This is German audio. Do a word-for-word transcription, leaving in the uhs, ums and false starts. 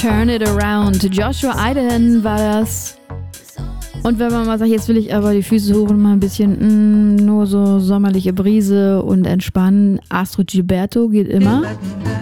Turn It Around. Joshua Idaho war das. Und wenn man mal sagt, jetzt will ich aber die Füße hoch und mal ein bisschen mh, nur so sommerliche Brise und entspannen, Astrid Gilberto geht immer.